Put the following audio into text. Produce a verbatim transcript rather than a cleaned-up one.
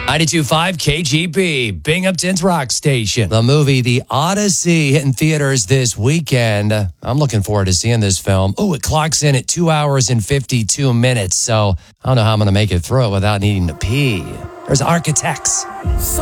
ninety-two point five K G B, Binghamton's rock station. The movie The Odyssey hitting theaters this weekend. I'm looking forward to seeing this film. Oh, it clocks in at two hours and fifty-two minutes, so I don't know how I'm going to make it through it without needing to pee. There's Architects. So